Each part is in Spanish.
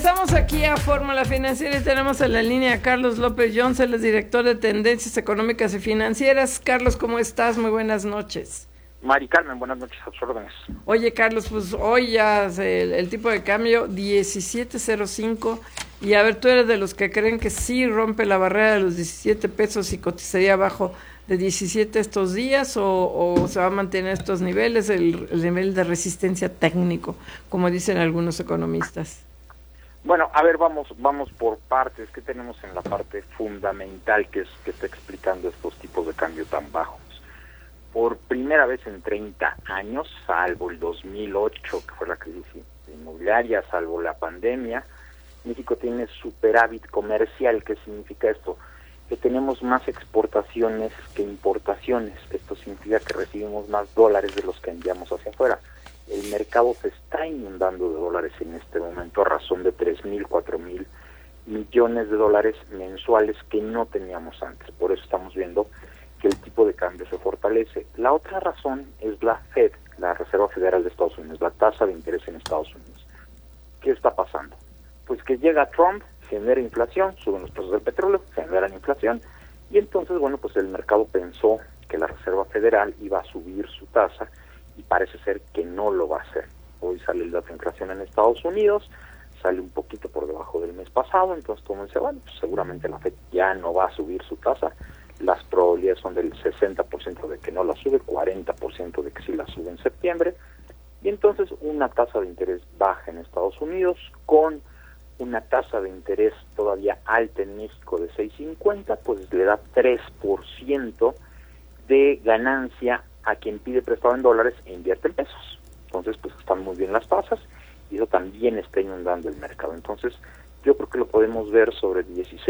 Regresamos aquí a Fórmula Financiera y tenemos en la línea a Carlos López Jones, el director de Tendencias Económicas y Financieras. Carlos, ¿cómo estás? Muy buenas noches. Mari Carmen, buenas noches, a sus órdenes. Oye, Carlos, pues hoy ya el tipo de cambio 17.05 y a ver, tú eres de los que creen que sí rompe la barrera de los 17 pesos y cotizaría abajo de 17 estos días o se va a mantener estos niveles, el nivel de resistencia técnico, como dicen algunos economistas. Bueno, a ver, vamos por partes. ¿Qué tenemos en la parte fundamental que está explicando estos tipos de cambio tan bajos? Por primera vez en 30 años, salvo el 2008, que fue la crisis inmobiliaria, salvo la pandemia, México tiene superávit comercial. ¿Qué significa esto? Que tenemos más exportaciones que importaciones. Esto significa que recibimos más dólares de los que enviamos hacia afuera. El mercado se está inundando de dólares en este momento a razón de 3,000, 4,000 millones de dólares mensuales que no teníamos antes. Por eso estamos viendo que el tipo de cambio se fortalece. La otra razón es la Fed, la Reserva Federal de Estados Unidos, la tasa de interés en Estados Unidos. ¿Qué está pasando? Pues que llega Trump, genera inflación, suben los precios del petróleo, generan inflación, y entonces, bueno, pues el mercado pensó que la Reserva Federal iba a subir su tasa, y parece ser que no lo va a hacer. Hoy sale el dato de inflación en Estados Unidos, sale un poquito por debajo del mes pasado, entonces todo el mundo dice, bueno, pues seguramente la FED ya no va a subir su tasa, las probabilidades son del 60% de que no la sube, 40% de que sí la sube en septiembre, y entonces una tasa de interés baja en Estados Unidos, con una tasa de interés todavía alta en México de 6.50, pues le da 3% de ganancia a quien pide prestado en dólares e invierte en pesos. Entonces, pues están muy bien las tasas y eso también está inundando el mercado. Entonces, yo creo que lo podemos ver sobre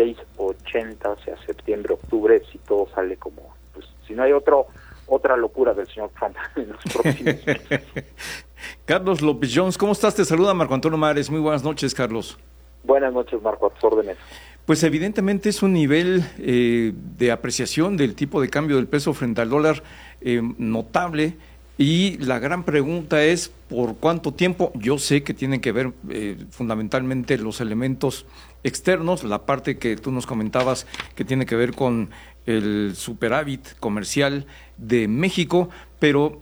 16.80 hacia septiembre, octubre, si todo sale como, pues, si no hay otra locura del señor Trump en los próximos meses. Carlos López Jones, ¿cómo estás? Te saluda Marco Antonio Mares. Muy buenas noches, Carlos. Buenas noches, Marco, a tus órdenes. Pues evidentemente es un nivel de apreciación del tipo de cambio del peso frente al dólar notable, y la gran pregunta es ¿por cuánto tiempo? Yo sé que tienen que ver fundamentalmente los elementos externos, la parte que tú nos comentabas que tiene que ver con el superávit comercial de México, pero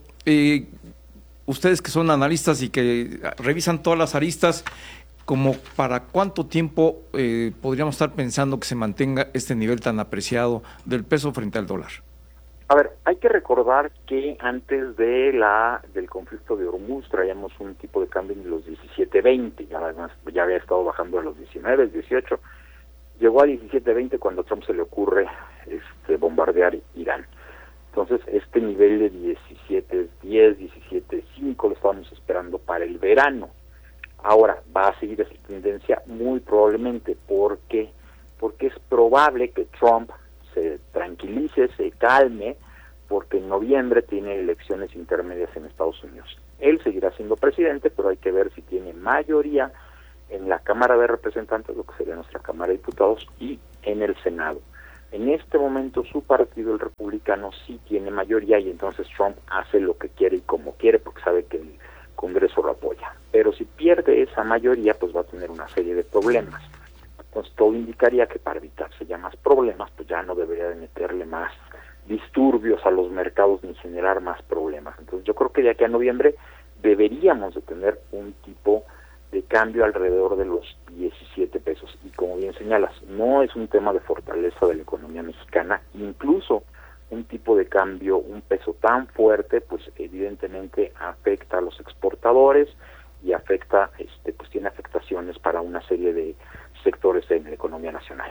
ustedes que son analistas y que revisan todas las aristas, ¿como para cuánto tiempo podríamos estar pensando que se mantenga este nivel tan apreciado del peso frente al dólar? A ver, hay que recordar que antes del conflicto de Hormuz traíamos un tipo de cambio en los 17.20, además ya había estado bajando a los 19, 18, llegó a 17.20 cuando a Trump se le ocurre bombardear Irán. Entonces este nivel de 17.10, 17.5 lo estábamos esperando para el verano. Ahora va a seguir esa tendencia muy probablemente. ¿Por qué? Porque es probable que Trump se tranquilice, se calme, porque en noviembre tiene elecciones intermedias en Estados Unidos. Él seguirá siendo presidente, pero hay que ver si tiene mayoría en la Cámara de Representantes, lo que sería nuestra Cámara de Diputados, y en el Senado. En este momento su partido, el republicano, sí tiene mayoría, y entonces Trump hace lo que quiere y como quiere, porque sabe que el Congreso lo apoya. Pero si pierde esa mayoría, pues va a tener una serie de problemas. Entonces todo indicaría que para evitarse ya más problemas, pues ya no debería de meterle más disturbios a los mercados ni generar más problemas. Entonces yo creo que de aquí a noviembre deberíamos de tener un tipo de cambio alrededor de los 17 pesos. Y como bien señalas, no es un tema de fortaleza de la economía mexicana, incluso un tipo de cambio, un peso tan fuerte, pues evidentemente afecta a los exportadores y afecta, pues tiene afectaciones para una serie de sectores en la economía nacional.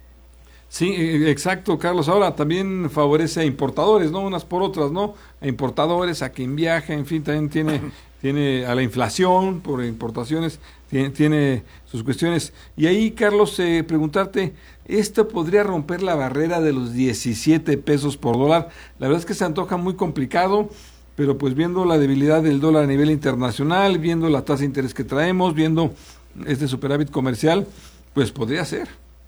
Sí, exacto, Carlos. Ahora también favorece a importadores, ¿no? Unas por otras, ¿no? A importadores, a quien viaja, en fin, también tiene a la inflación por importaciones, tiene sus cuestiones. Y ahí, Carlos, preguntarte, ¿esto podría romper la barrera de los 17 pesos por dólar? La verdad es que se antoja muy complicado, pero pues viendo la debilidad del dólar a nivel internacional, viendo la tasa de interés que traemos, viendo este superávit comercial, pues podría ser.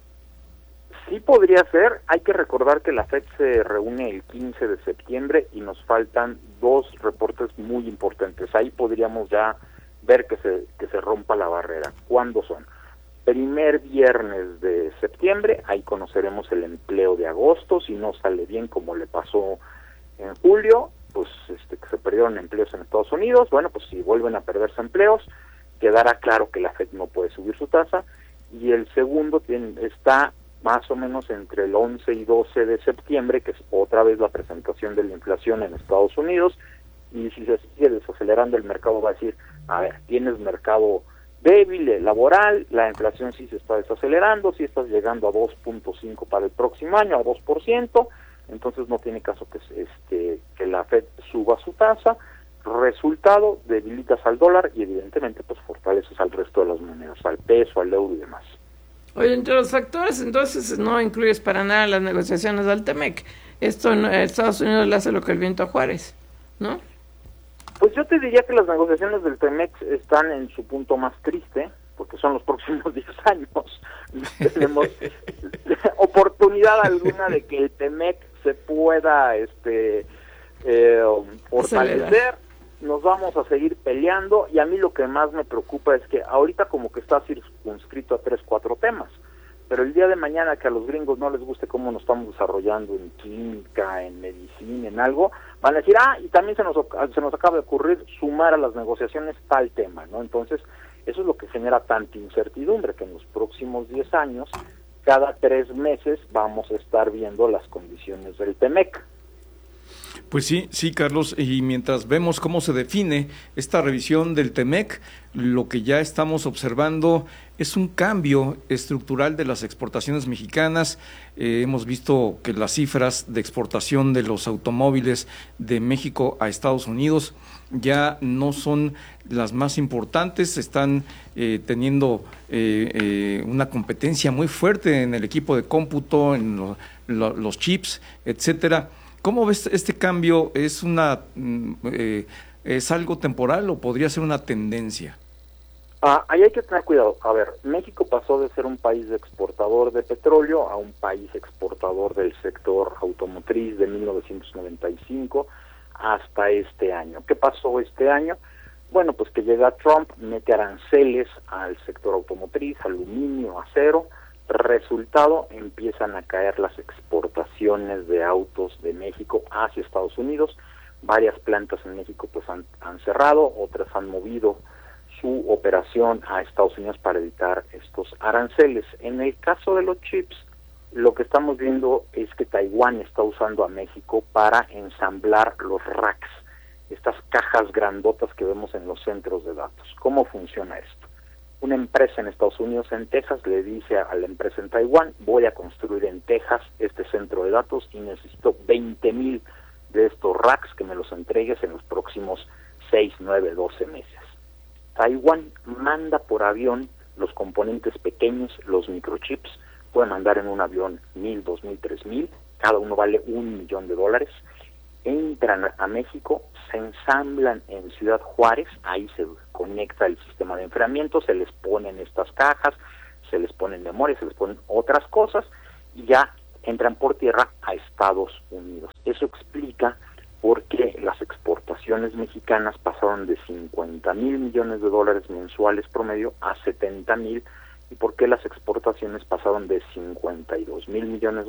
Sí podría ser. Hay que recordar que la FED se reúne el 15 de septiembre y nos faltan dos reportes muy importantes. Ahí podríamos ya ver que se rompa la barrera. ¿Cuándo son? primer viernes de septiembre, ahí conoceremos el empleo de agosto. Si no sale bien como le pasó en julio, pues que se perdieron empleos en Estados Unidos, bueno, pues si vuelven a perderse empleos, quedará claro que la Fed no puede subir su tasa. Y el segundo está más o menos entre el 11 y 12 de septiembre, que es otra vez la presentación de la inflación en Estados Unidos. Y si se sigue desacelerando, el mercado va a decir, a ver, tienes mercado débil, laboral, la inflación sí se está desacelerando, sí estás llegando a 2.5 para el próximo año, a 2%, entonces no tiene caso que la Fed suba su tasa. Resultado, debilitas al dólar y evidentemente pues fortaleces al resto de las monedas, al peso, al euro y demás. Oye, entre los factores entonces no incluyes para nada las negociaciones del TEMEC. Esto en Estados Unidos le hace lo que el viento a Juárez, ¿no? Pues yo te diría que las negociaciones del TEMEC están en su punto más triste, porque son los próximos 10 años. No tenemos oportunidad alguna de que el TEMEC se pueda fortalecer. Nos vamos a seguir peleando, y a mí lo que más me preocupa es que ahorita como que está circunscrito a 3-4 temas, pero el día de mañana que a los gringos no les guste cómo nos estamos desarrollando en química, en medicina, en algo, van a decir, y también se nos acaba de ocurrir sumar a las negociaciones tal tema, ¿no? Entonces, eso es lo que genera tanta incertidumbre, que en los próximos 10 años, cada 3 meses vamos a estar viendo las condiciones del TEMEC. Pues sí, Carlos, y mientras vemos cómo se define esta revisión del TEMEC, lo que ya estamos observando es un cambio estructural de las exportaciones mexicanas. Hemos visto que las cifras de exportación de los automóviles de México a Estados Unidos ya no son las más importantes, están teniendo una competencia muy fuerte en el equipo de cómputo, en los chips, etcétera. ¿Cómo ves este cambio? ¿Es algo temporal o podría ser una tendencia? Ahí hay que tener cuidado. A ver, México pasó de ser un país exportador de petróleo a un país exportador del sector automotriz de 1995 hasta este año. ¿Qué pasó este año? Bueno, pues que llega Trump, mete aranceles al sector automotriz, aluminio, acero. Resultado, empiezan a caer las exportaciones de autos de México hacia Estados Unidos. Varias plantas en México pues han cerrado, otras han movido su operación a Estados Unidos para evitar estos aranceles. En el caso de los chips, lo que estamos viendo es que Taiwán está usando a México para ensamblar los racks, estas cajas grandotas que vemos en los centros de datos. ¿Cómo funciona esto? Una empresa en Estados Unidos, en Texas, le dice a la empresa en Taiwán, voy a construir en Texas este centro de datos y necesito 20,000 de estos racks que me los entregues en los próximos 6, 9, 12 meses. Taiwán manda por avión los componentes pequeños, los microchips, puede mandar en un avión 1,000, 2,000, 3,000, cada uno vale $1,000,000, entran a México, se ensamblan en Ciudad Juárez, ahí se conecta el sistema de enfriamiento, se les ponen estas cajas, se les ponen memoria, se les ponen otras cosas y ya entran por tierra a Estados Unidos. Eso explica por qué las exportaciones mexicanas pasaron de $50,000 millones mensuales promedio a 70,000 y por qué las exportaciones pasaron de $52,000 millones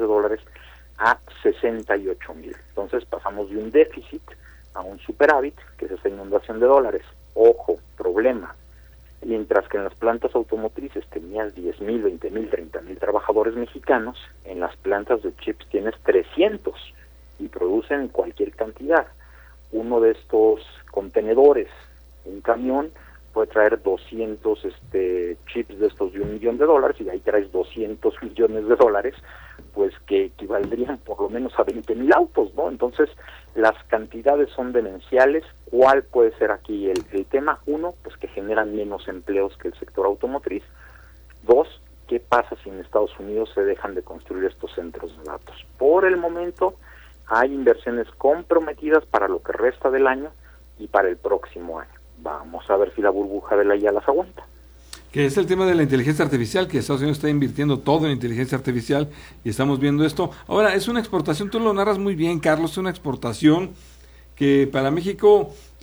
a 68,000. Entonces pasamos de un déficit a un superávit, que es esa inundación de dólares. Ojo, problema. Mientras que en las plantas automotrices tenías 10,000, 20,000, 30,000 trabajadores mexicanos, en las plantas de chips tienes 300 y producen cualquier cantidad. Uno de estos contenedores, un camión, puede traer 200 chips de estos de $1,000,000 y ahí traes 200 millones de dólares, pues que equivaldrían por lo menos a 20,000 autos, ¿no? Entonces, las cantidades son demenciales. ¿Cuál puede ser aquí el tema? Uno, pues que generan menos empleos que el sector automotriz. Dos, ¿qué pasa si en Estados Unidos se dejan de construir estos centros de datos? Por el momento, hay inversiones comprometidas para lo que resta del año y para el próximo año. Vamos a ver si la burbuja de la IA las aguanta. Que es el tema de la inteligencia artificial, que Estados Unidos está invirtiendo todo en inteligencia artificial y estamos viendo esto. Ahora, es una exportación, tú lo narras muy bien, Carlos, es una exportación que para México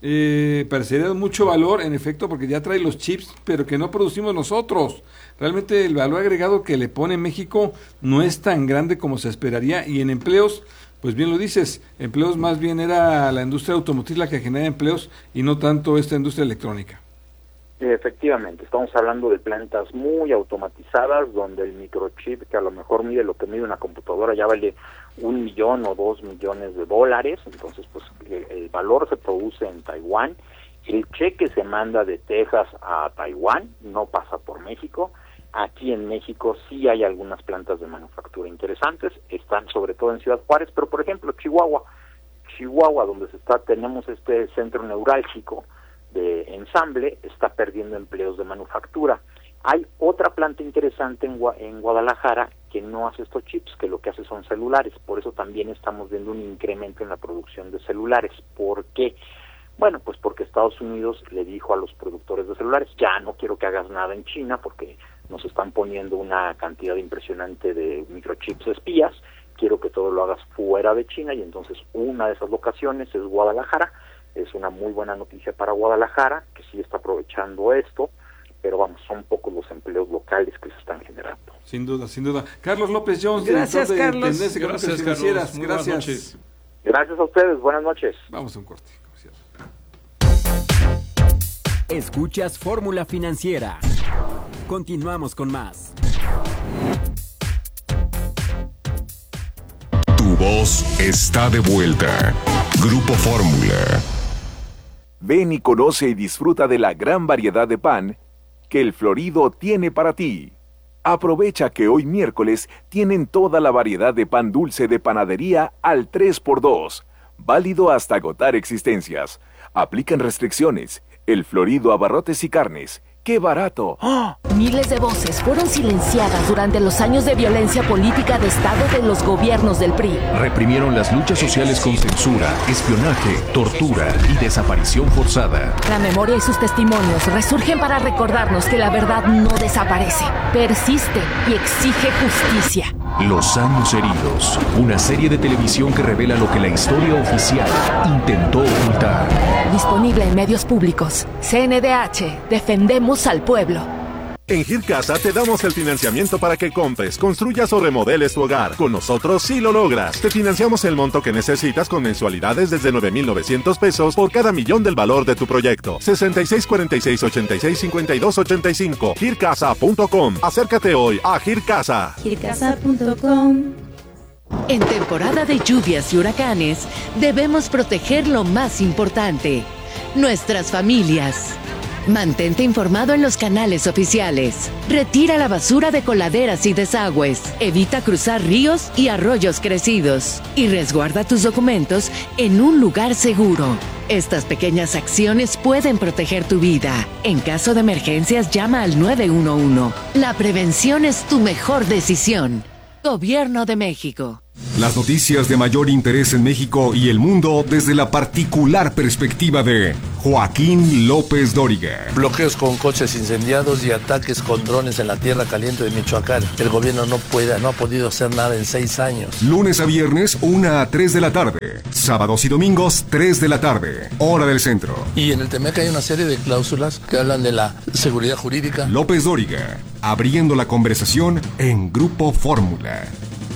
parecería de mucho valor, en efecto, porque ya trae los chips, pero que no producimos nosotros. Realmente el valor agregado que le pone México no es tan grande como se esperaría, y en empleos, pues bien lo dices, empleos más bien era la industria automotriz la que genera empleos y no tanto esta industria electrónica. Efectivamente, estamos hablando de plantas muy automatizadas donde el microchip, que a lo mejor mide lo que mide una computadora, ya vale $1 millón o $2 millones, entonces pues el valor se produce en Taiwán, el cheque se manda de Texas a Taiwán, no pasa por México. Aquí en México sí hay algunas plantas de manufactura interesantes, están sobre todo en Ciudad Juárez, pero por ejemplo Chihuahua, donde tenemos este centro neurálgico de ensamble, está perdiendo empleos de manufactura. Hay otra planta interesante en Guadalajara que no hace estos chips, que lo que hace son celulares, por eso también estamos viendo un incremento en la producción de celulares. ¿Por qué? Bueno, pues porque Estados Unidos le dijo a los productores de celulares, ya no quiero que hagas nada en China porque nos están poniendo una cantidad impresionante de microchips espías, quiero que todo lo hagas fuera de China, y entonces una de esas locaciones es Guadalajara. Es una muy buena noticia para Guadalajara, que sí está aprovechando esto, pero vamos, son pocos los empleos locales que se están generando. Sin duda, sin duda. Carlos López Jones, gracias, director de Carlos. Tendencia Económicas Financieras. Gracias. Gracias a ustedes, buenas noches. Vamos a un corte. Escuchas Fórmula Financiera. Continuamos con más. Tu voz está de vuelta. Grupo Fórmula. Ven y conoce y disfruta de la gran variedad de pan que el Florido tiene para ti. Aprovecha que hoy miércoles tienen toda la variedad de pan dulce de panadería al 3x2, válido hasta agotar existencias. Aplican restricciones. El Florido Abarrotes y Carnes. ¡Qué barato! ¡Oh! Miles de voces fueron silenciadas durante los años de violencia política de Estado de los gobiernos del PRI. Reprimieron las luchas sociales con censura, espionaje, tortura y desaparición forzada. La memoria y sus testimonios resurgen para recordarnos que la verdad no desaparece, persiste y exige justicia. Los años heridos. Una serie de televisión que revela lo que la historia oficial intentó ocultar. Disponible en medios públicos. CNDH. Defendemos al pueblo. En Gircasa te damos el financiamiento para que compres, construyas o remodeles tu hogar. Con nosotros sí lo logras. Te financiamos el monto que necesitas con mensualidades desde 9,900 pesos por cada millón del valor de tu proyecto. 6646865285. Gircasa.com. Acércate hoy a Gircasa. Gircasa.com. En temporada de lluvias y huracanes, debemos proteger lo más importante: nuestras familias. Mantente informado en los canales oficiales. Retira la basura de coladeras y desagües. Evita cruzar ríos y arroyos crecidos. Y resguarda tus documentos en un lugar seguro. Estas pequeñas acciones pueden proteger tu vida. En caso de emergencias, llama al 911. La prevención es tu mejor decisión. Gobierno de México. Las noticias de mayor interés en México y el mundo desde la particular perspectiva de Joaquín López Dóriga. Bloqueos con coches incendiados y ataques con drones en la tierra caliente de Michoacán. El gobierno no ha podido hacer nada en 6 años. Lunes a viernes, 1 a 3 de la tarde. Sábados y domingos, 3 de la tarde. Hora del centro. Y en el TEMEC hay una serie de cláusulas que hablan de la seguridad jurídica. López Dóriga, abriendo la conversación en Grupo Fórmula.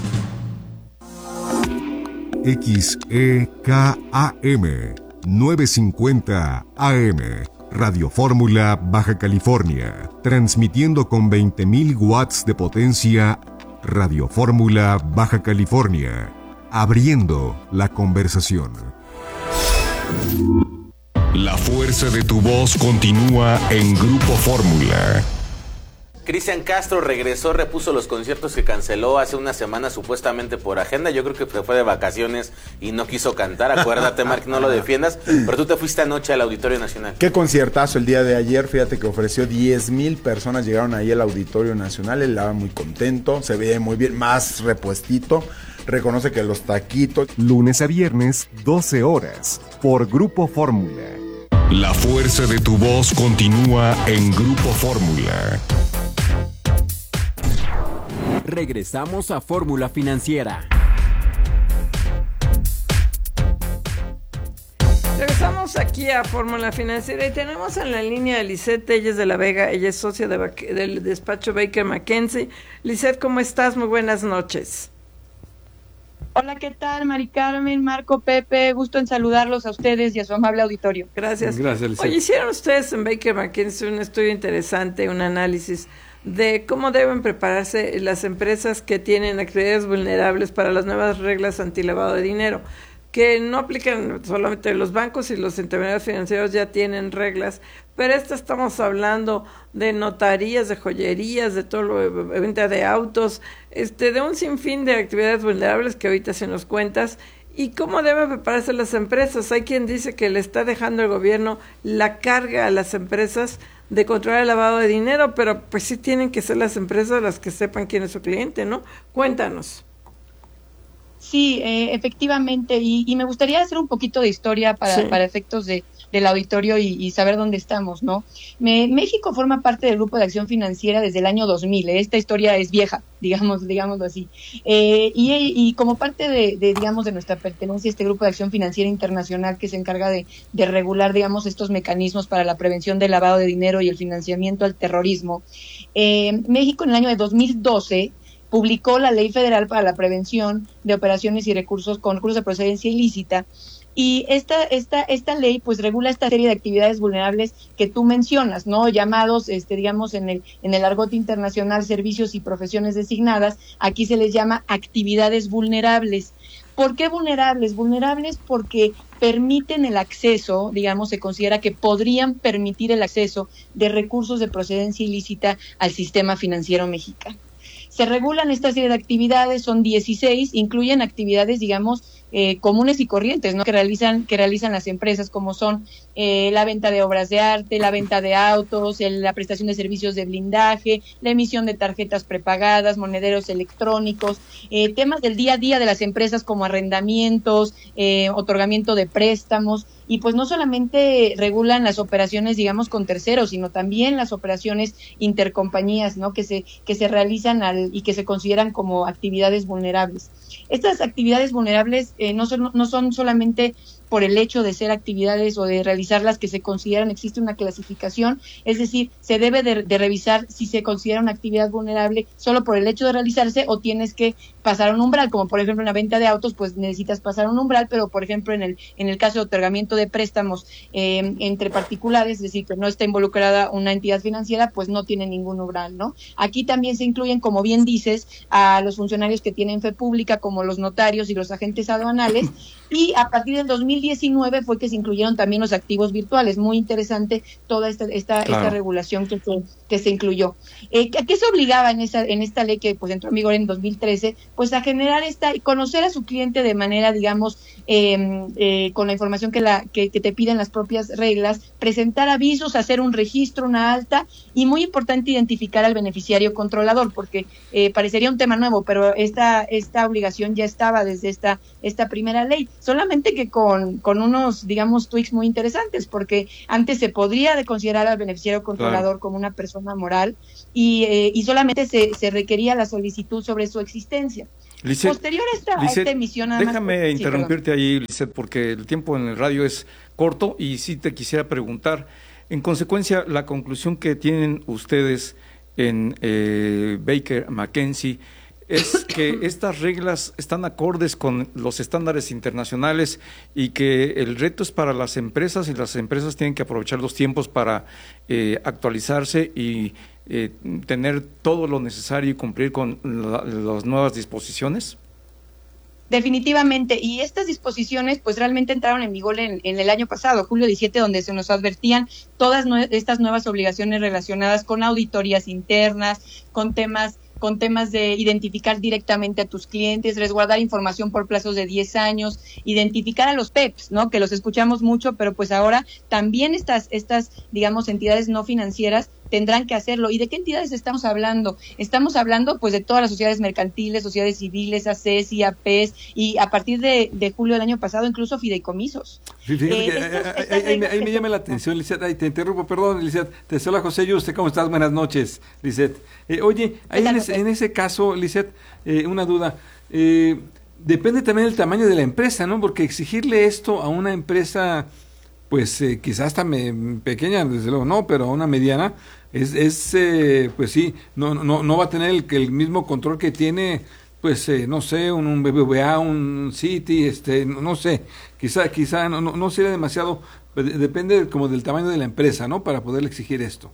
XEKAM 950 AM Radio Fórmula, Baja California, transmitiendo con 20.000 watts de potencia. Radio Fórmula, Baja California, abriendo la conversación. La fuerza de tu voz continúa en Grupo Fórmula. Cristian Castro regresó, repuso los conciertos que canceló hace una semana supuestamente por agenda. Yo creo que se fue de vacaciones y no quiso cantar. Acuérdate, Marc, no lo defiendas. Pero tú te fuiste anoche al Auditorio Nacional. Qué conciertazo el día de ayer. Fíjate que ofreció 10,000 personas. Llegaron ahí al Auditorio Nacional. Él estaba muy contento. Se veía muy bien, más repuestito. Reconoce que los taquitos. Lunes a viernes, 12 horas. Por Grupo Fórmula. La fuerza de tu voz continúa en Grupo Fórmula. Regresamos a Fórmula Financiera. Regresamos aquí a Fórmula Financiera y tenemos en la línea a Lisette Telles de la Vega. Ella es socia del despacho Baker McKenzie. Lisette, ¿cómo estás? Muy buenas noches. Hola, ¿qué tal? Mari Carmen, Marco, Pepe, gusto en saludarlos a ustedes y a su amable auditorio. Gracias. Gracias, Lisette. Oye, hicieron ustedes en Baker McKenzie un estudio interesante, un análisis de cómo deben prepararse las empresas que tienen actividades vulnerables para las nuevas reglas antilavado de dinero, que no aplican solamente los bancos y los intermediarios financieros ya tienen reglas, pero estamos hablando de notarías, de joyerías, de todo lo de venta de autos, de un sinfín de actividades vulnerables que ahorita se nos cuentas. ¿Y cómo deben prepararse las empresas? Hay quien dice que le está dejando el gobierno la carga a las empresas de controlar el lavado de dinero, pero pues sí tienen que ser las empresas las que sepan quién es su cliente, ¿no? Cuéntanos. Sí, efectivamente, y me gustaría hacer un poquito de historia para efectos del auditorio y saber dónde estamos, ¿no? México forma parte del Grupo de Acción Financiera desde el año 2000, esta historia es vieja, digámoslo así, y como parte de nuestra pertenencia a este Grupo de Acción Financiera Internacional que se encarga de regular, digamos, estos mecanismos para la prevención del lavado de dinero y el financiamiento al terrorismo, México en el año de 2012 publicó la Ley Federal para la Prevención de Operaciones y Recursos con recursos de procedencia ilícita, y esta ley pues regula esta serie de actividades vulnerables que tú mencionas, ¿no? Llamados, digamos, en el argot internacional, servicios y profesiones designadas. Aquí se les llama actividades vulnerables. ¿Por qué vulnerables? Vulnerables porque permiten el acceso, digamos, se considera que podrían permitir el acceso de recursos de procedencia ilícita al sistema financiero mexicano. Se regulan esta serie de actividades, son 16, incluyen actividades, digamos, comunes y corrientes, ¿no? que realizan las empresas, como son la venta de obras de arte, la venta de autos, la prestación de servicios de blindaje, la emisión de tarjetas prepagadas, monederos electrónicos, temas del día a día de las empresas como arrendamientos, otorgamiento de préstamos, y pues no solamente regulan las operaciones, digamos, con terceros, sino también las operaciones intercompañías, ¿no? que se realizan y que se consideran como actividades vulnerables. Estas actividades vulnerables no son solamente por el hecho de ser actividades o de realizarlas que se consideran, existe una clasificación, es decir, se debe de revisar si se considera una actividad vulnerable solo por el hecho de realizarse o tienes que pasar un umbral, como por ejemplo en la venta de autos, pues necesitas pasar un umbral, pero por ejemplo en el caso de otorgamiento de préstamos entre particulares, es decir, que no está involucrada una entidad financiera, pues no tiene ningún umbral, ¿no? Aquí también se incluyen, como bien dices, a los funcionarios que tienen fe pública, como los notarios y los agentes aduanales, y a partir del 2019 fue que se incluyeron también los activos virtuales. Muy interesante toda esta regulación que se incluyó. ¿A qué se obligaba en esta ley que pues entró en vigor en 2013? Pues a generar conocer a su cliente de manera, digamos, con la información que te piden las propias reglas, presentar avisos, hacer un registro, una alta, y muy importante identificar al beneficiario controlador, porque parecería un tema nuevo, pero esta obligación ya estaba desde esta primera ley, solamente que con unos, digamos, tweaks muy interesantes, porque antes se podría considerar al beneficiario controlador como una persona moral y solamente se requería la solicitud sobre su existencia. Lisette, posterior a esta emisión, nada déjame más, interrumpirte ahí, Lisette, porque el tiempo en el radio es corto y sí te quisiera preguntar, en consecuencia, la conclusión que tienen ustedes en Baker McKenzie es que estas reglas están acordes con los estándares internacionales y que el reto es para las empresas, y las empresas tienen que aprovechar los tiempos para actualizarse y tener todo lo necesario y cumplir con las nuevas disposiciones. Definitivamente, y estas disposiciones pues realmente entraron en vigor en el año pasado, julio 17, donde se nos advertían todas estas nuevas obligaciones relacionadas con auditorías internas, con temas de identificar directamente a tus clientes, resguardar información por plazos de 10 años, identificar a los PEPs, ¿no? Que los escuchamos mucho, pero pues ahora también estas digamos, entidades no financieras tendrán que hacerlo. ¿Y de qué entidades estamos hablando? Estamos hablando pues de todas las sociedades mercantiles, sociedades civiles, ACES y APES, y a partir de julio del año pasado incluso fideicomisos. Ahí me llama la atención, Lisette. Ahí te interrumpo, perdón, Lisette. Te saluda José Yuste, ¿cómo estás? Buenas noches, Lisette. Oye, ahí en ese caso, Lisette, una duda. Depende también del tamaño de la empresa, ¿no? Porque exigirle esto a una empresa pues quizás hasta pequeña, desde luego no, pero una mediana, pues sí, no va a tener el mismo control que tiene, pues no sé, un BBVA, un Citi, no sé, quizá no sería demasiado, depende como del tamaño de la empresa, ¿no? Para poderle exigir esto.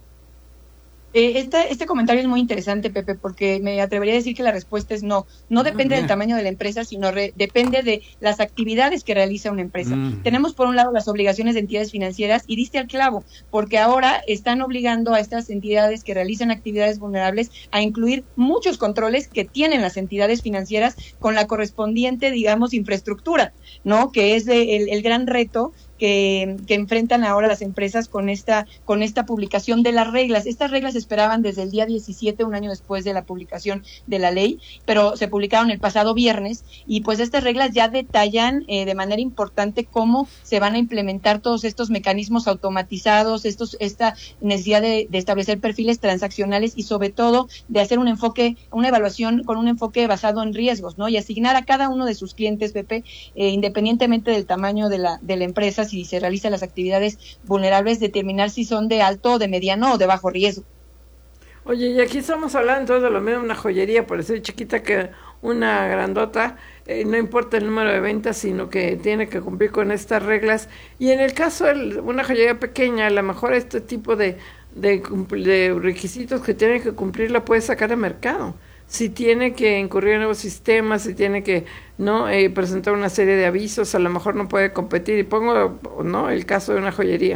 Este comentario es muy interesante, Pepe, porque me atrevería a decir que la respuesta es no. No depende del tamaño de la empresa, sino depende de las actividades que realiza una empresa. Tenemos por un lado las obligaciones de entidades financieras y diste al clavo, porque ahora están obligando a estas entidades que realizan actividades vulnerables a incluir muchos controles que tienen las entidades financieras con la correspondiente, digamos, infraestructura, ¿no? Que es el gran reto que enfrentan ahora las empresas con esta publicación de las reglas. Estas reglas se esperaban desde el día 17, un año después de la publicación de la ley, pero se publicaron el pasado viernes y pues estas reglas ya detallan de manera importante cómo se van a implementar todos estos mecanismos automatizados, esta necesidad de establecer perfiles transaccionales y sobre todo de hacer una evaluación con un enfoque basado en riesgos, ¿no? Y asignar a cada uno de sus clientes, Pepe, independientemente del tamaño de la empresa, si se realizan las actividades vulnerables, determinar si son de alto, de mediano o de bajo riesgo. Oye, y aquí estamos hablando entonces de lo mismo, una joyería, por ser chiquita que una grandota, no importa el número de ventas, sino que tiene que cumplir con estas reglas. Y en el caso de una joyería pequeña, a lo mejor este tipo de requisitos que tiene que cumplir la puede sacar de mercado. Si tiene que incurrir en nuevos sistemas, si tiene que presentar una serie de avisos, a lo mejor no puede competir. Y pongo el caso de una joyería.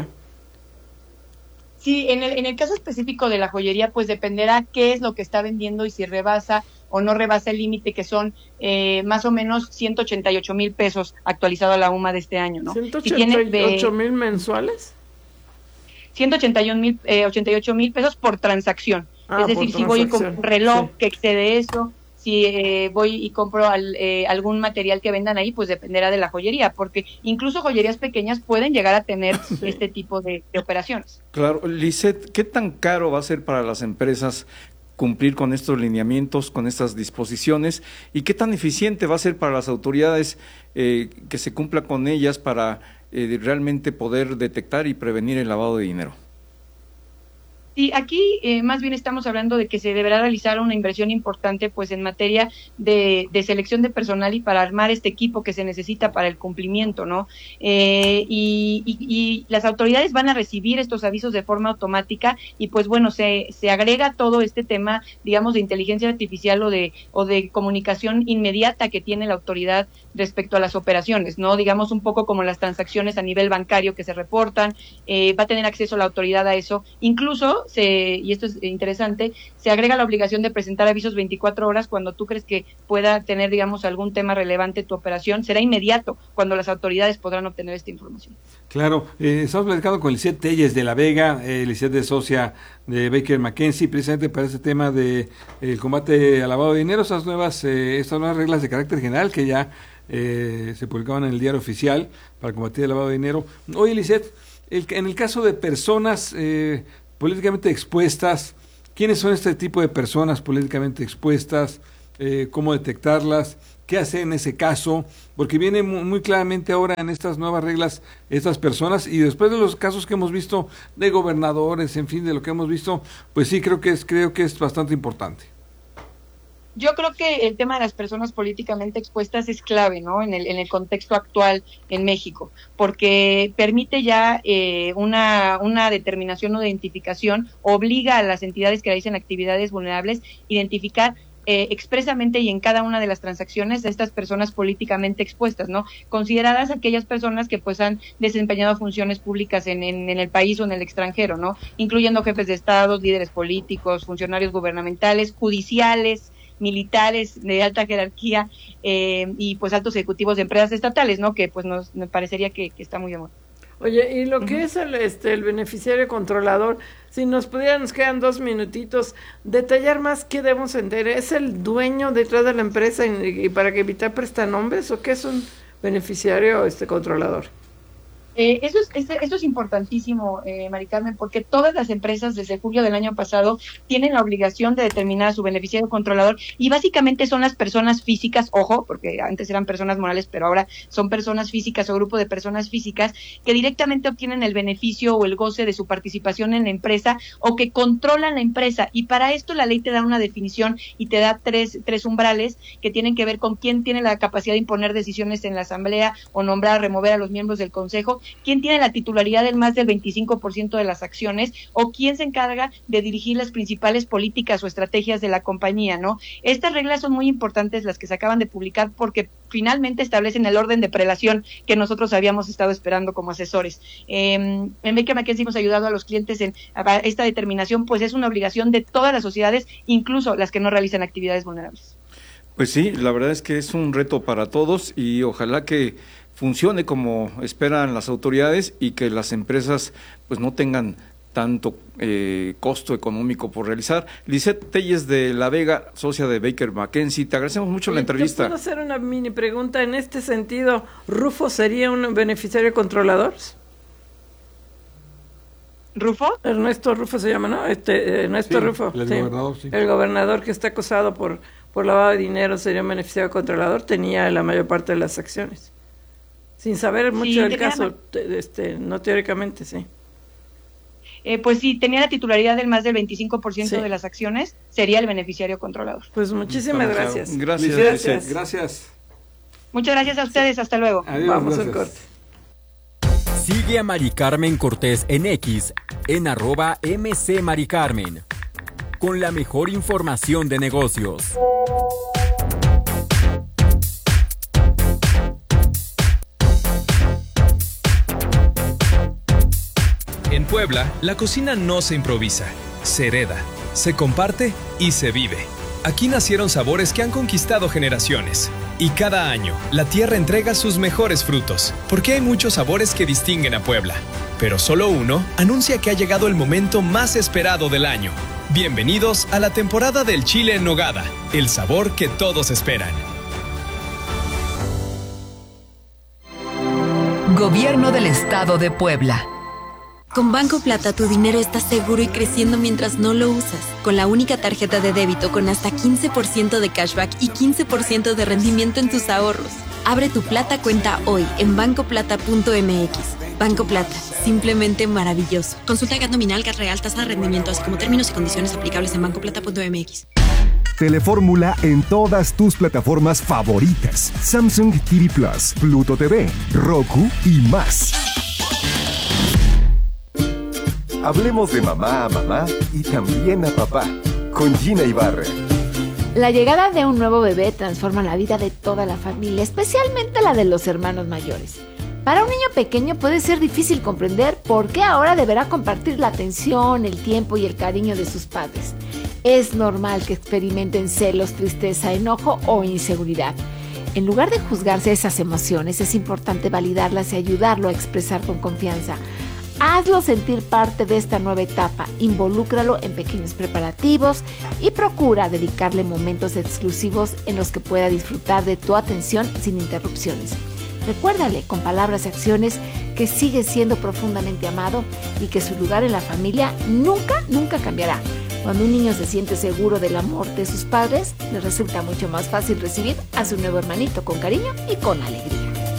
Sí, en el caso específico de la joyería, pues dependerá qué es lo que está vendiendo y si rebasa o no rebasa el límite, que son más o menos 188,000 pesos actualizado a la UMA de este año, ¿no? ¿188,000 mensuales? 88,000 pesos por transacción. Es decir, si voy y compro un reloj que excede eso, si voy y compro algún material que vendan ahí, pues dependerá de la joyería, porque incluso joyerías pequeñas pueden llegar a tener este tipo de operaciones. Claro, Lisette, ¿qué tan caro va a ser para las empresas cumplir con estos lineamientos, con estas disposiciones? ¿Y qué tan eficiente va a ser para las autoridades que se cumpla con ellas para realmente poder detectar y prevenir el lavado de dinero? Sí, aquí más bien estamos hablando de que se deberá realizar una inversión importante pues en materia de selección de personal y para armar este equipo que se necesita para el cumplimiento, ¿no? Y las autoridades van a recibir estos avisos de forma automática y pues bueno, se agrega todo este tema, digamos, de inteligencia artificial o de comunicación inmediata que tiene la autoridad respecto a las operaciones, ¿no? Digamos un poco como las transacciones a nivel bancario que se reportan, va a tener acceso la autoridad a eso, incluso y esto es interesante, se agrega la obligación de presentar avisos 24 horas cuando tú crees que pueda tener, digamos, algún tema relevante tu operación. Será inmediato cuando las autoridades podrán obtener esta información. Claro, estamos platicando con Lisette Telles de La Vega, Lisette es socia de Baker McKenzie, precisamente para este tema de el combate al lavado de dinero, estas nuevas reglas de carácter general que ya se publicaban en el diario oficial para combatir el lavado de dinero. Oye, Lisette, en el caso de personas políticamente expuestas, ¿quiénes son este tipo de personas políticamente expuestas? ¿Cómo detectarlas? ¿Qué hacer en ese caso? Porque viene muy claramente ahora en estas nuevas reglas estas personas y después de los casos que hemos visto de gobernadores, en fin, de lo que hemos visto, pues sí, creo que es bastante importante. Yo creo que el tema de las personas políticamente expuestas es clave, ¿no? En el contexto actual en México, porque permite ya una determinación o identificación, obliga a las entidades que realicen actividades vulnerables identificar expresamente y en cada una de las transacciones a estas personas políticamente expuestas, ¿no? Consideradas aquellas personas que pues han desempeñado funciones públicas en el país o en el extranjero, ¿no? Incluyendo jefes de estados, líderes políticos, funcionarios gubernamentales, judiciales, militares de alta jerarquía y pues altos ejecutivos de empresas estatales, ¿no? Que pues nos parecería que está muy de moda. Oye, y lo que es el beneficiario controlador, si nos quedan 2 minutitos, detallar más qué debemos entender. ¿Es el dueño detrás de la empresa y para que evitar prestanombres o qué es un beneficiario controlador? Eso es importantísimo, Mari Carmen, porque todas las empresas desde julio del año pasado tienen la obligación de determinar a su beneficiario controlador y básicamente son las personas físicas, ojo, porque antes eran personas morales, pero ahora son personas físicas o grupo de personas físicas que directamente obtienen el beneficio o el goce de su participación en la empresa o que controlan la empresa. Y para esto la ley te da una definición y te da tres umbrales que tienen que ver con quién tiene la capacidad de imponer decisiones en la asamblea o nombrar, remover a los miembros del consejo, quién tiene la titularidad del más del 25% de las acciones o quién se encarga de dirigir las principales políticas o estrategias de la compañía, ¿no? Estas reglas son muy importantes, las que se acaban de publicar, porque finalmente establecen el orden de prelación que nosotros habíamos estado esperando como asesores. En Baker McKenzie hemos ayudado a los clientes en esta determinación, pues es una obligación de todas las sociedades, incluso las que no realizan actividades vulnerables. Pues sí, la verdad es que es un reto para todos y ojalá que funcione como esperan las autoridades y que las empresas pues no tengan tanto costo económico por realizar. Lisette Telles de La Vega, socia de Baker McKenzie, te agradecemos mucho la entrevista. ¿Puedo hacer una mini pregunta en este sentido? ¿Rufo sería un beneficiario controlador? ¿Rufo? Ernesto Rufo se llama, ¿no? Ernesto sí, Rufo. El gobernador, sí. El gobernador que está acusado por lavado de dinero sería un beneficiario controlador, tenía la mayor parte de las acciones. Sin saber mucho del caso, no teóricamente, sí. Pues sí, tenía la titularidad del más del 25% de las acciones, sería el beneficiario controlador. Pues muchísimas gracias. Gracias. Muchas gracias a ustedes, hasta luego. Adiós, vamos al corte. Sigue a Mari Carmen Cortés en X, en @mcmaricarmen, con la mejor información de negocios. En Puebla, la cocina no se improvisa, se hereda, se comparte y se vive. Aquí nacieron sabores que han conquistado generaciones. Y cada año, la tierra entrega sus mejores frutos, porque hay muchos sabores que distinguen a Puebla. Pero solo uno anuncia que ha llegado el momento más esperado del año. Bienvenidos a la temporada del chile en nogada, el sabor que todos esperan. Gobierno del Estado de Puebla. Con Banco Plata tu dinero está seguro y creciendo mientras no lo usas. Con la única tarjeta de débito con hasta 15% de cashback y 15% de rendimiento en tus ahorros. Abre tu Plata cuenta hoy en bancoplata.mx. Banco Plata, simplemente maravilloso. Consulta GAT nominal, GAT real, tasa de rendimiento, así como términos y condiciones aplicables en bancoplata.mx. Telefórmula en todas tus plataformas favoritas. Samsung TV Plus, Pluto TV, Roku y más. Hablemos de mamá a mamá y también a papá, con Gina Ibarra. La llegada de un nuevo bebé transforma la vida de toda la familia, especialmente la de los hermanos mayores. Para un niño pequeño puede ser difícil comprender por qué ahora deberá compartir la atención, el tiempo y el cariño de sus padres. Es normal que experimenten celos, tristeza, enojo o inseguridad. En lugar de juzgarse esas emociones, es importante validarlas y ayudarlo a expresar con confianza. Hazlo sentir parte de esta nueva etapa, involúcralo en pequeños preparativos y procura dedicarle momentos exclusivos en los que pueda disfrutar de tu atención sin interrupciones. Recuérdale con palabras y acciones que sigue siendo profundamente amado y que su lugar en la familia nunca cambiará. Cuando un niño se siente seguro del amor de sus padres, le resulta mucho más fácil recibir a su nuevo hermanito con cariño y con alegría.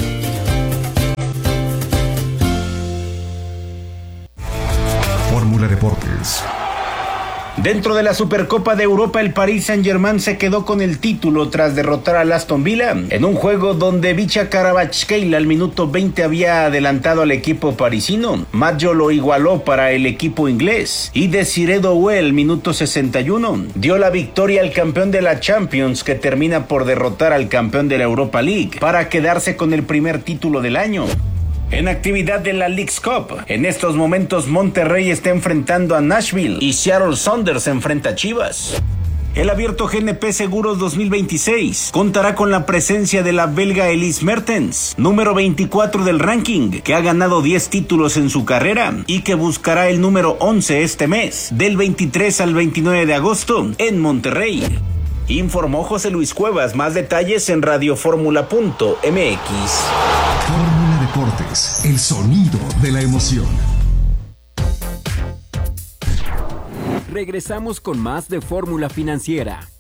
Fórmula Deportes. Dentro de la Supercopa de Europa, el Paris Saint-Germain se quedó con el título tras derrotar al Aston Villa en un juego donde Vicha Karabakhshkelia al minuto 20 había adelantado al equipo parisino. Maggio lo igualó para el equipo inglés y Desiré Doué al minuto 61 dio la victoria al campeón de la Champions, que termina por derrotar al campeón de la Europa League para quedarse con el primer título del año. En actividad de la Leagues Cup, en estos momentos Monterrey está enfrentando a Nashville y Seattle Sounders enfrenta a Chivas. El Abierto GNP Seguros 2026 contará con la presencia de la belga Elise Mertens, número 24 del ranking, que ha ganado 10 títulos en su carrera y que buscará el número 11 este mes, del 23 al 29 de agosto, en Monterrey. Informó José Luis Cuevas. Más detalles en radioformula.mx. Fórmula Deportes, el sonido de la emoción. Regresamos con más de Fórmula Financiera.